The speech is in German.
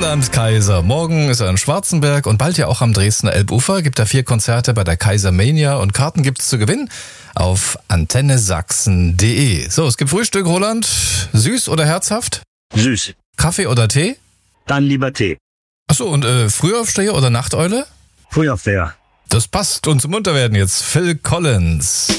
Roland Kaiser. Morgen ist er in Schwarzenberg und bald ja auch am Dresdner Elbufer. Gibt da 4 Konzerte bei der Kaisermania und Karten gibt's zu gewinnen auf antennesachsen.de. So, es gibt Frühstück, Roland. Süß oder herzhaft? Süß. Kaffee oder Tee? Dann lieber Tee. Achso, und Frühaufsteher oder Nachteule? Frühaufsteher. Das passt. Und zum Munterwerden jetzt Phil Collins.